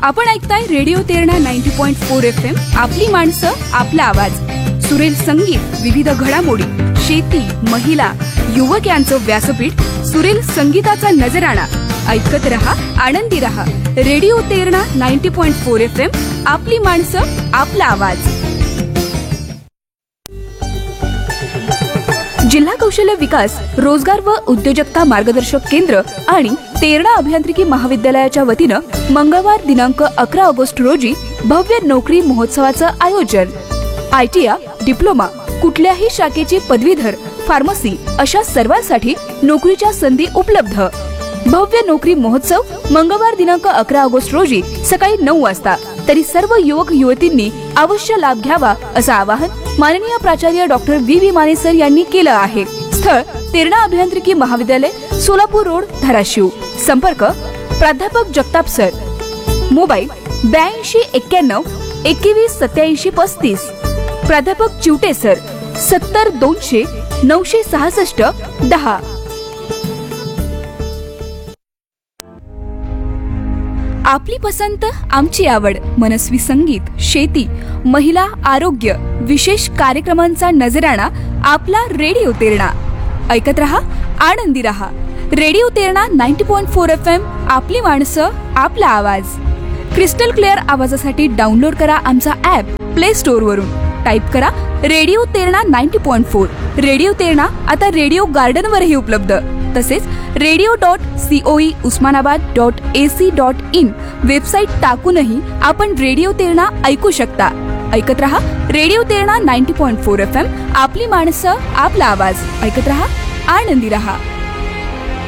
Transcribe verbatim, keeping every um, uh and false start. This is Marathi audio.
आपण ऐकताय radio Terna ninety point four F M. आपली माणसं, आपला आवाज. सुरेल संगीत, विविध घडामोडी, शेती, महिला, युवक यांचं व्यासपीठ. सुरेल संगीताचा नजराणा. ऐकत रहा, आनंदी रहा. Radio Terna ninety point four F M. आपली माणसं, आपला आवाज. जिल्हा कौशल्य विकास, रोजगार व उद्योजकता मार्गदर्शक केंद्र आणि तेरणा अभियांत्रिकी महाविद्यालयाच्या वतीनं मंगळवार दिनांक अकरा ऑगस्ट रोजी भव्य नोकरी महोत्सवाचं आयोजन. आयटीआय, डिप्लोमा, कुठल्याही शाखेची पदवीधर, फार्मसी अशा सर्वांसाठी नोकरीच्या संधी उपलब्ध. भव्य नोकरी महोत्सव मंगळवार दिनांक अकरा ऑगस्ट रोजी सकाळी नऊ वाजता. तरी सर्व युवक युवतींनी अवश्य लाभ घ्यावा असं आवाहन माननीय प्राचार्य doctor V V Mane sir यांनी केलं आहे. स्थळ तेरणा अभियांत्रिकी महाविद्यालय, सोलापूर रोड, धाराशिव. संपर्क प्राध्यापक जगताप सर. मोबाईल ब्याऐंशी एक्क्याण्णव एकवीस सत्याऐंशी पस्तीस. प्राध्यापक चिवटे सर. सत्तर दोनशे नऊशे सहासष्ट दहा. आपली पसंत, आमची आवड. मनस्वी संगीत, शेती, महिला, आरोग्य, विशेष कार्यक्रमांचा नजराणा. आपला रेडिओ तेरणा. ऐकत रहा, आनंदी रहा. Radio Terna ninety point four F M. आपली माणसं, आपला आवाज. क्रिस्टल क्लिअर आवाजासाठी डाउनलोड करा आमचा ऍप प्ले स्टोर वरून. टाईप करा radio Terna ninety point four. Radio Terna आता रेडिओ गार्डन वरही उपलब्ध. तसेच radio dot COE Osmanabad dot AC dot in website टाकूनही आपण रेडिओ तेरणा ऐकू शकता. ऐकत रहा radio Terna ninety point four F M. आपली माणसं, आपला आवाज. ऐकत रहा, आनंदी रहा.